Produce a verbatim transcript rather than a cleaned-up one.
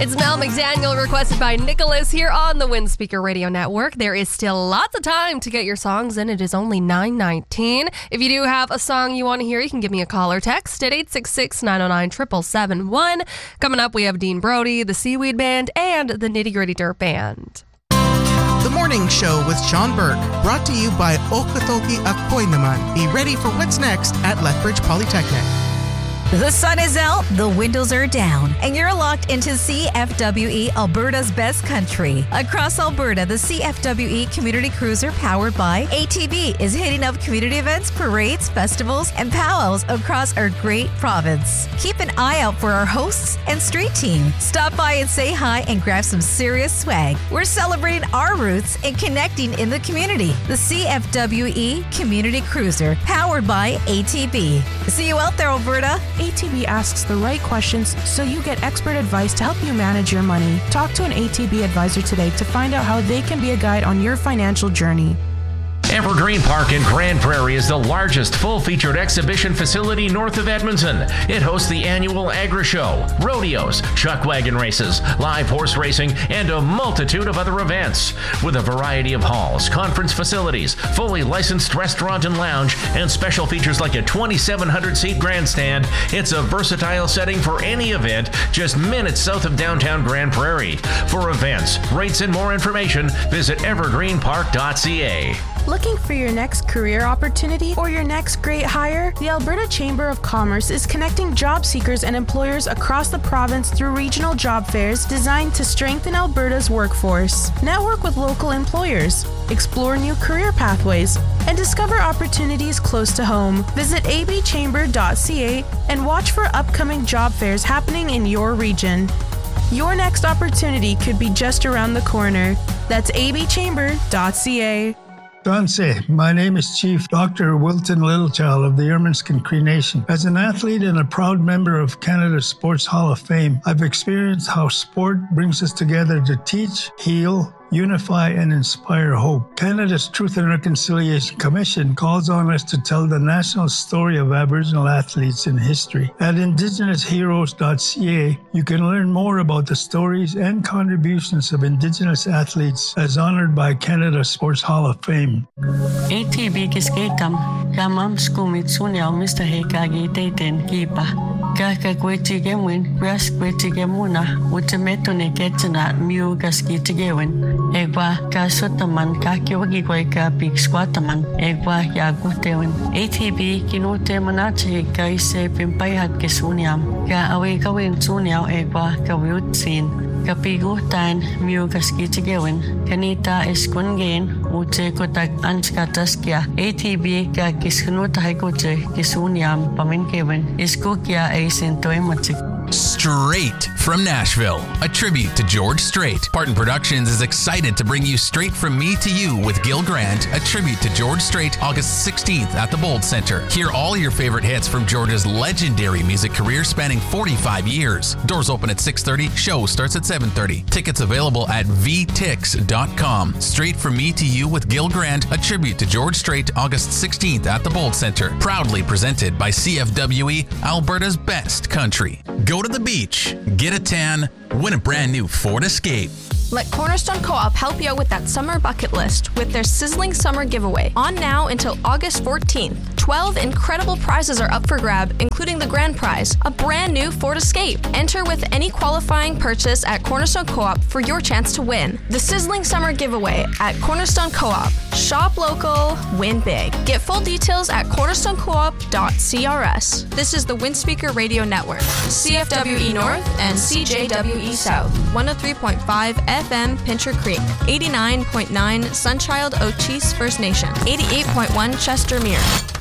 It's Mel McDaniel, requested by Nicholas here on the Windspeaker Radio Network. There is still lots of time to get your songs in. It is only nine nineteen. If you do have a song you want to hear, you can give me a call or text at eight six six, nine oh nine, seven seven seven one. Coming up, we have Dean Brody, the Seaweed Band, and the Nitty Gritty Dirt Band. The Morning Show with Sean Burke, brought to you by Okotoki Akoy Naman. Be ready for what's next at Lethbridge Polytechnic. The sun is out, the windows are down, and you're locked into C F W E, Alberta's best country. Across Alberta, the C F W E Community Cruiser, powered by A T B, is hitting up community events, parades, festivals, and powwows across our great province. Keep an eye out for our hosts and street team. Stop by and say hi and grab some serious swag. We're celebrating our roots and connecting in the community. The C F W E Community Cruiser, powered by A T B. See you out there, Alberta. A T B asks the right questions so you get expert advice to help you manage your money. Talk to an A T B advisor today to find out how they can be a guide on your financial journey. Evergreen Park in Grand Prairie is the largest full-featured exhibition facility north of Edmonton. It hosts the annual Agra Show, rodeos, chuck wagon races, live horse racing, and a multitude of other events. With a variety of halls, conference facilities, fully licensed restaurant and lounge, and special features like a twenty-seven hundred seat grandstand, it's a versatile setting for any event just minutes south of downtown Grand Prairie. For events, rates, and more information, visit evergreen park dot c a. Looking for your next career opportunity or your next great hire? The Alberta Chamber of Commerce is connecting job seekers and employers across the province through regional job fairs designed to strengthen Alberta's workforce. Network with local employers, explore new career pathways, and discover opportunities close to home. Visit a b chamber dot c a and watch for upcoming job fairs happening in your region. Your next opportunity could be just around the corner. That's a b chamber dot c a. Danse, my name is Chief Doctor Wilton Littlechild of the Ermineskin Cree Nation. As an athlete and a proud member of Canada's Sports Hall of Fame, I've experienced how sport brings us together to teach, heal, unify, and inspire hope. Canada's Truth and Reconciliation Commission calls on us to tell the national story of Aboriginal athletes in history. At indigenous heroes dot c a, you can learn more about the stories and contributions of Indigenous athletes as honored by Canada's Sports Hall of Fame. A T B kiskeitam, kamam skumit sunyal Mister Hekagi teiten kipa. Kaka kwetigemun, ras kwetigemuna, utametone ketana miu gaskitigewen. Egwa kasotaman kakiwagi ka pikswataman. Egwa yagutewen. A T B kinute manati kaise pimpayhat kesunyam. Ka awe kawin sunyal egwa kawiutsin. Kapigutan miu gaskitigewen. Kanita eskungen ute kotak anskataskia. A T B ka kiskunuta haikote kisunyam paminkewen. Iskukya a Straight from Nashville, a tribute to George Strait. Parton Productions is excited to bring you Straight From Me to You with Gil Grant, a tribute to George Strait, August sixteenth at the Bold Center. Hear all your favorite hits from George's legendary music career spanning forty-five years. Doors open at six thirty, show starts at seven thirty. Tickets available at v tix dot com. Straight From Me to You with Gil Grant, a tribute to George Strait, August sixteenth at the Bold Center. Proudly presented by C F W E, Alberta's best country. Go to the beach, get a tan, win a brand new Ford Escape. Let Cornerstone Co-op help you out with that summer bucket list with their sizzling summer giveaway. On now until August fourteenth. twelve incredible prizes are up for grab, including the grand prize, a brand new Ford Escape. Enter with any qualifying purchase at Cornerstone Co-op for your chance to win. The sizzling summer giveaway at Cornerstone Co-op. Shop local, win big. Get full details at cornerstone co op dot c r s. This is the Windspeaker Radio Network, C F W E North and C J W E South, one oh three point five F M Pincher Creek, eighty-nine point nine Sunchild Ochies First Nation, eighty-eight point one Chester Mere.